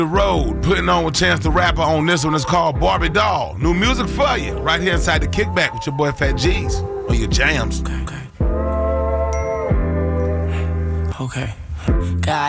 The road, putting on with Chance the Rapper on this one. It's called Barbie Doll. New music for you, right here inside the Kickback with your boy Fat G's on your jams. Okay. God